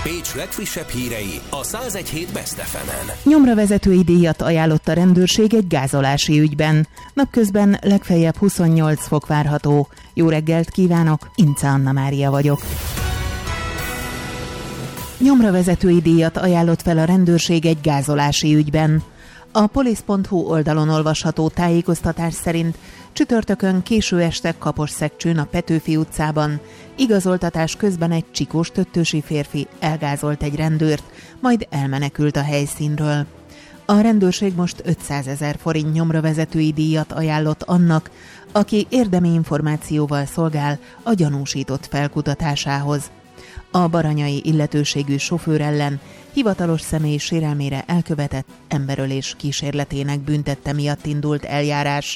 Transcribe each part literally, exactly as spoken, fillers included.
Pécs legfrissebb hírei a száz egy hét Best ef emen. Nyomravezetői díjat ajánlott a rendőrség egy gázolási ügyben. Napközben legfeljebb huszonnyolc fok várható. Jó reggelt kívánok, Ince Anna Mária vagyok. Nyomravezetői díjat ajánlott fel a rendőrség egy gázolási ügyben. A polisz pont hu oldalon olvasható tájékoztatás szerint csütörtökön késő este Kaposszegcsőn a Petőfi utcában igazoltatás közben egy csikós töttösi férfi elgázolt egy rendőrt, majd elmenekült a helyszínről. A rendőrség most ötszázezer forint nyomravezetői díjat ajánlott annak, aki érdemi információval szolgál a gyanúsított felkutatásához. A baranyai illetőségű sofőr ellen hivatalos személy sérelmére elkövetett emberölés kísérletének büntette miatt indult eljárás.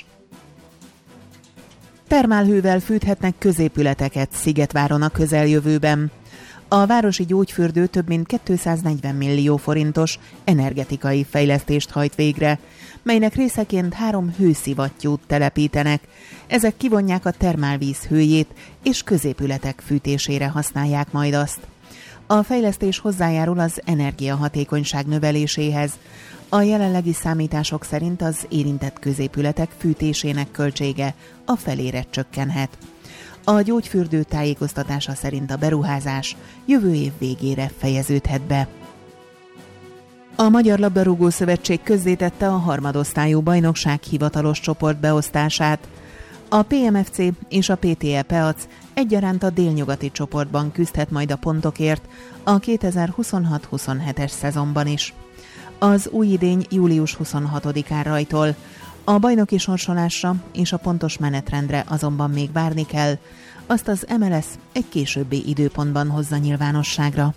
Termálhővel fűthetnek középületeket Szigetváron a közeljövőben. A városi gyógyfürdő több mint kétszáznegyven millió forintos energetikai fejlesztést hajt végre, melynek részeként három hőszivattyút telepítenek. Ezek kivonják a termálvíz hőjét, és középületek fűtésére használják majd azt. A fejlesztés hozzájárul az energiahatékonyság növeléséhez. A jelenlegi számítások szerint az érintett középületek fűtésének költsége a felére csökkenhet. A gyógyfürdő tájékoztatása szerint a beruházás jövő év végére fejeződhet be. A Magyar Labdarúgó Szövetség közzétette a harmadosztályú bajnokság hivatalos csoportbeosztását. A pé em ef cé és a pé té e Peac egyaránt a délnyugati csoportban küzdhet majd a pontokért a kétezer-huszonhat huszonhetes szezonban is. Az új idény július huszonhatodikán rajtol. A bajnoki sorsolásra és a pontos menetrendre azonban még várni kell, azt az em el es egy későbbi időpontban hozza nyilvánosságra.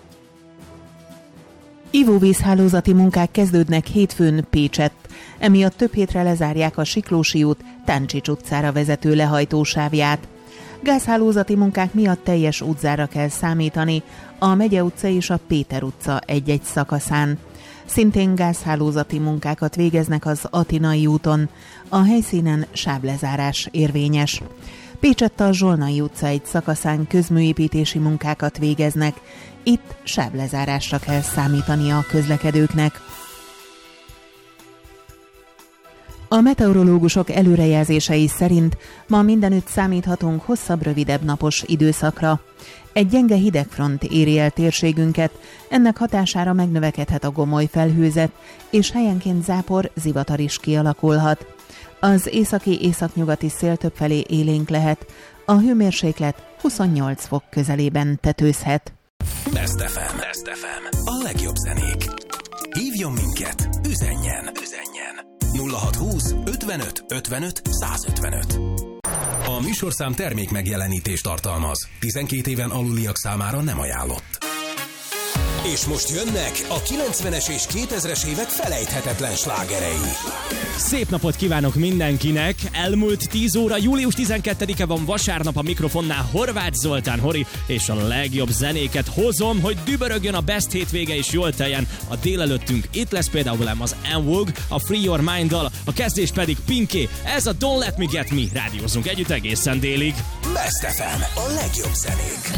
Ivóvízhálózati munkák kezdődnek hétfőn Pécsett, emiatt több hétre lezárják a Siklósi út Táncsics utcára vezető lehajtósávját. Gázhálózati munkák miatt teljes útzára kell számítani a Megye utca és a Péter utca egy-egy szakaszán. Szintén gázhálózati munkákat végeznek az Atinai úton, a helyszínen sávlezárás érvényes. Pécsett a Zsolnai utca egy szakaszán közműépítési munkákat végeznek, itt sávlezárásra kell számítani a közlekedőknek. A meteorológusok előrejelzései szerint ma mindenütt számíthatunk hosszabb, rövidebb napos időszakra. Egy gyenge hidegfront éri el térségünket, ennek hatására megnövekedhet a gomoly felhőzet, és helyenként zápor, zivatar is kialakulhat. Az északi északnyugati szél többfelé élénk lehet, a hőmérséklet huszonnyolc fok közelében tetőzhet. Best ef em. Best ef em. A legjobb zenék. Hívjon minket, üzenjen. Üzenjen. nulla hat húsz ötvenöt ötvenöt százötvenöt. A műsorszám termék megjelenítést tartalmaz. tizenkét éven aluliak számára nem ajánlott. És most jönnek a kilencvenes és kétezres évek felejthetetlen slágerei. Szép napot kívánok mindenkinek! Elmúlt tíz óra, július tizenkettedike van, vasárnap, a mikrofonnál Horváth Zoltán Hori, és a legjobb zenéket hozom, hogy dübörögjön a best hétvége és jól teljen a délelőttünk. Itt lesz például az En-Vogue, a Free Your Mind-dal, a kezdés pedig Pinké. Ez a Don't Let Me Get Me. Rádiózunk együtt egészen délig. Best ef em, a legjobb zenék.